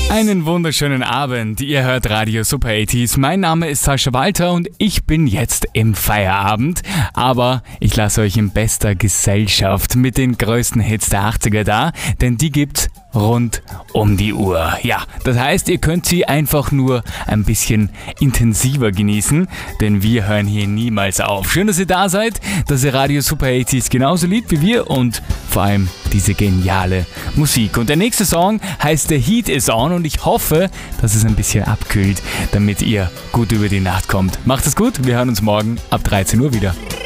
Einen wunderschönen Abend. Ihr hört Radio Super 80s. Mein Name ist Sascha Walter und ich bin jetzt im Feierabend. Aber ich lasse euch in bester Gesellschaft mit den größten Hits der 80er da, denn die gibt's rund um die Uhr. Ja, das heißt, ihr könnt sie einfach nur ein bisschen intensiver genießen, denn wir hören hier niemals auf. Schön, dass ihr da seid, dass ihr Radio Super 80s genauso liebt wie wir und vor allem diese geniale Musik. Und der nächste Song heißt The Heat Is On und ich hoffe, dass es ein bisschen abkühlt, damit ihr gut über die Nacht kommt. Macht es gut, wir hören uns morgen ab 13 Uhr wieder.